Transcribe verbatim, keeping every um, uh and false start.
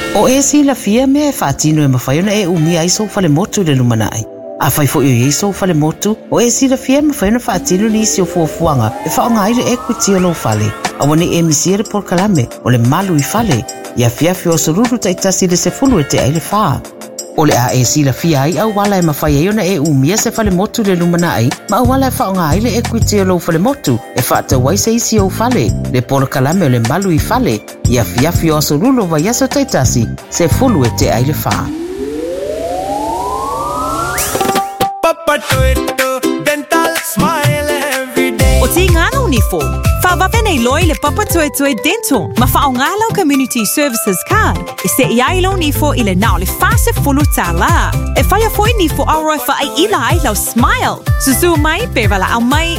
O e sila fia me e whaatino e mawhaiona e umia iso fale motu le lumanai. A whai fo i iso fale motu, o e sila fia mawhaiona whaatino ni isi o fuafuanga e whaonga aile e kuti o lo fale. A wane e misiere por kalame o le malu i fale. Ia fia fio soruru taitasi le se fulu e te aile whaa. O le a e sila fia ai au wala e mawhaiona e umia se fale motu le lumanai, ma au wala e whaonga aile e kuti o lo fale motu e whaata wai se isi o fale. Le por kalame o le malu i fale. Ia fia fio soruru wa yaso taitasi se fulu e te aile whaa. Dental smile every day. O ti ngana uniform. Fa va nei loi le Papa Toe Toe Dental. Ma fa ngala community services card. E se ia lo nifo ile na le fase fulu tala. E fa ya foi nifo aura fa ai ila ai lo smile. Susu mai pe vala au mai